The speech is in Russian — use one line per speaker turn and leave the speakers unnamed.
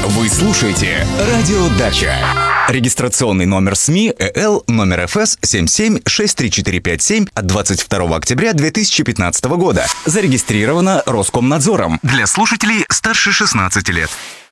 Вы слушаете «Радио Дача». Регистрационный номер СМИ ЭЛ номер ФС 776347 от 22 октября 2015 года. Зарегистрировано Роскомнадзором. Для слушателей старше 16 лет.